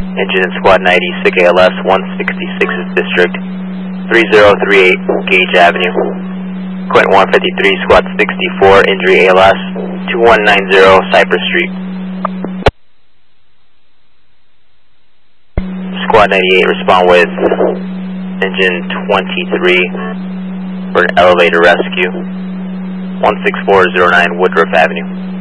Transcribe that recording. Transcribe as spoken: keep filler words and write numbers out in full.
Engine in Squad ninety, S I C A L S one sixty-sixth District, three zero three eight Gage Avenue. Quentin one fifty-three, Squad sixty-four, injury A L S, two one nine zero Cypress Street. Squad ninety-eight, respond with engine twenty-three for an elevator rescue, one six four zero nine Woodruff Avenue.